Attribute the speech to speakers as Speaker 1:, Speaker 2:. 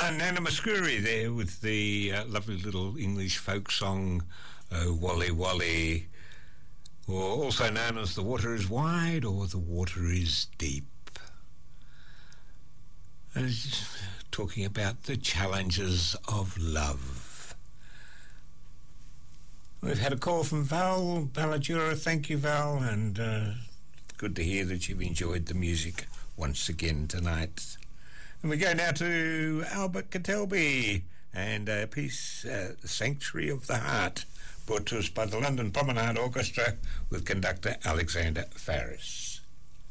Speaker 1: Nana Muscuri there with the lovely little English folk song, Oh Wally Wally, or also known as The Water is Wide or The Water is Deep. Talking about the challenges of love. We've had a call from Val Balladura. Thank you, Val, and good to hear that you've enjoyed the music once again tonight. And we go now to Albert Catalby and a piece, Sanctuary of the Heart, brought to us by the London Promenade Orchestra with conductor Alexander Faris.